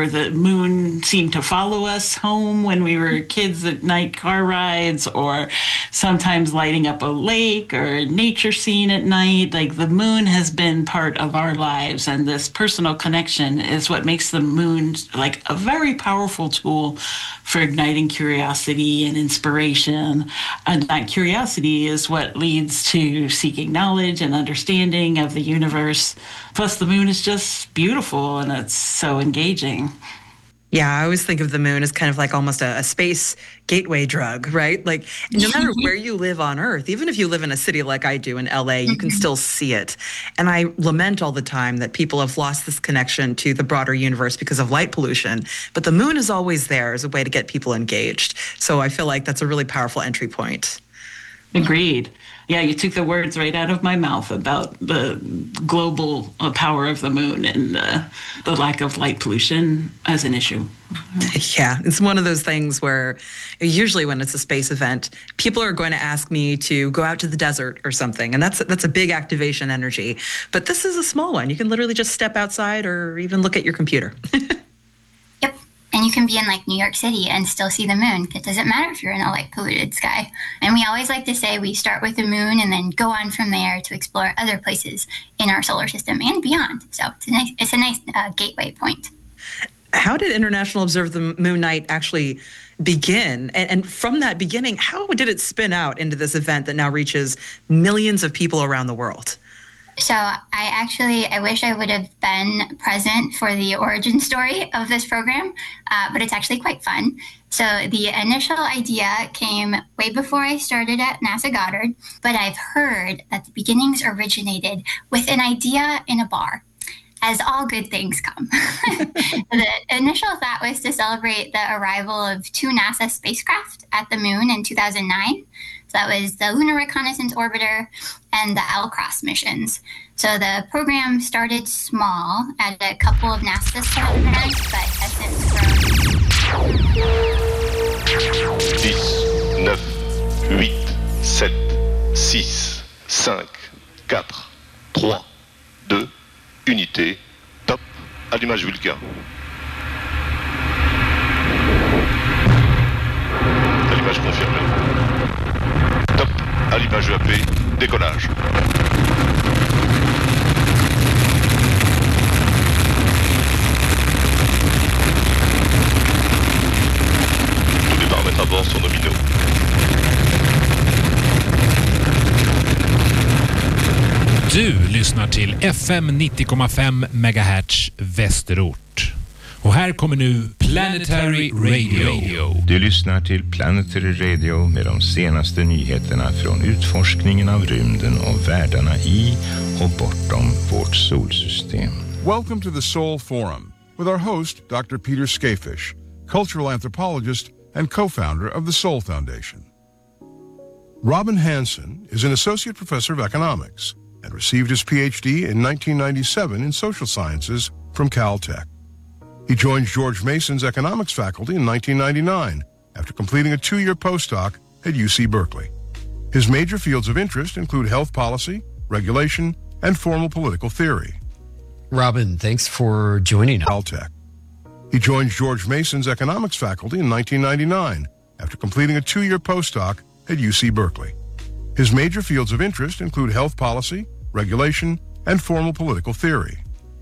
or the moon seemed to follow us home when we were kids at night car rides, or sometimes lighting up a lake or a nature scene at night. Like, the moon has been part of our lives, and this personal connection is what makes the moon like a very powerful tool for igniting curiosity and inspiration. And that curiosity is what leads to seeking knowledge and understanding of the universe. Plus, the moon is just beautiful and it's so engaging. Yeah, I always think of the moon as kind of like almost a space gateway drug, right? Like, no matter where you live on Earth, even if you live in a city like I do in LA, you can still see it. And I lament all the time that people have lost this connection to the broader universe because of light pollution. But the moon is always there as a way to get people engaged. So I feel like that's a really powerful entry point. Agreed. Yeah, you took the words right out of my mouth about the global power of the moon and the lack of light pollution as an issue. Yeah, it's one of those things where usually when it's a space event, people are going to ask me to go out to the desert or something, and that's a big activation energy. But this is a small one. You can literally just step outside or even look at your computer. Yep. And you can be in like New York City and still see the moon. It doesn't matter if you're in a light polluted sky. And we always like to say we start with the moon and then go on from there to explore other places in our solar system and beyond. So it's a nice gateway point. How did International Observe the Moon Night actually begin? And from that beginning, how did it spin out into this event that now reaches millions of people around the world? So I wish I would have been present for the origin story of this program, but it's actually quite fun. So the initial idea came way before I started at NASA Goddard, but I've heard that the beginnings originated with an idea in a bar, as all good things come. The initial thought was to celebrate the arrival of 2 NASA spacecraft at the moon in 2009. So that was the Lunar Reconnaissance Orbiter and the Alcross missions. So the program started small at a couple of NASA satellites, but has since grown. 10, 9, 8, 7, 6, 5, 4, 3, 2, unité, top, allumage Vulcain. Allumage confirmé. Top, allumage EAP, décollage. Tous les paramètres à bord sont nominaux. Du lyssnar till FM 90,5 MHz Västerort. Och här kommer nu Planetary Radio. Du lyssnar till Planetary Radio med de senaste nyheterna från utforskningen av rymden och världarna i och bortom vårt solsystem. Welcome to the Soul Forum with our host, Dr. Peter Skafish, cultural anthropologist and co-founder of the Soul Foundation. Robin Hanson is an associate professor of economics and received his PhD in 1997 in social sciences from Caltech. He joined George Mason's economics faculty in 1999 after completing a 2-year postdoc at UC Berkeley. His major fields of interest include health policy, regulation, and formal political theory. Robin, thanks for joining us. Caltech. He joined George Mason's economics faculty in 1999 after completing a 2-year postdoc at UC Berkeley. His major fields of interest include health policy, regulation, and formal political theory.